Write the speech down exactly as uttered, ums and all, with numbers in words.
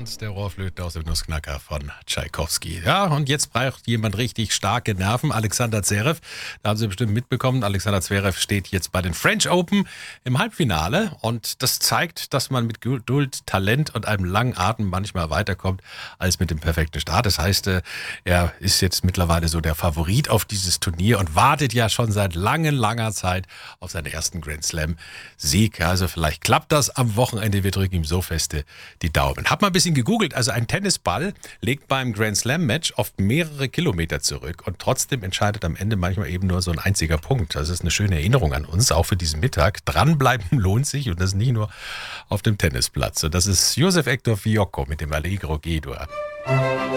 Franz, der Rohrflöte aus dem Nussknacker von Tschaikowski. Ja, und jetzt braucht jemand richtig starke Nerven. Alexander Zverev, da haben Sie bestimmt mitbekommen, Alexander Zverev steht jetzt bei den French Open im Halbfinale. Und das zeigt, dass man mit Geduld, Talent und einem langen Atem manchmal weiterkommt als mit dem perfekten Start. Das heißt, er ist jetzt mittlerweile so der Favorit auf dieses Turnier und wartet ja schon seit langen, langer Zeit auf seinen ersten Grand Slam-Sieg. Also vielleicht klappt das am Wochenende. Wir drücken ihm so feste die Daumen. Hab mal ein bisschen gegoogelt. Also ein Tennisball legt beim Grand Slam-Match oft mehrere Kilometer zurück und trotzdem entscheidet am Ende manchmal eben nur so ein einziger Punkt. Das ist eine schöne Erinnerung an uns, auch für diesen Mittag. Dranbleiben lohnt sich und das nicht nur auf dem Tennisplatz. Und das ist Josef Hector Fiocco mit dem Allegro G-Dur.